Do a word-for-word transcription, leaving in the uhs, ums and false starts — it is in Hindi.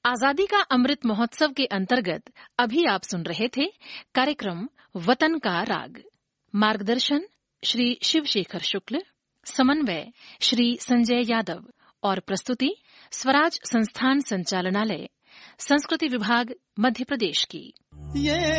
आजादी का अमृत महोत्सव के अंतर्गत अभी आप सुन रहे थे कार्यक्रम वतन का राग। मार्गदर्शन श्री शिवशेखर शुक्ल, समन्वय श्री संजय यादव और प्रस्तुति स्वराज संस्थान संचालनालय, संस्कृति विभाग, मध्य प्रदेश की। ये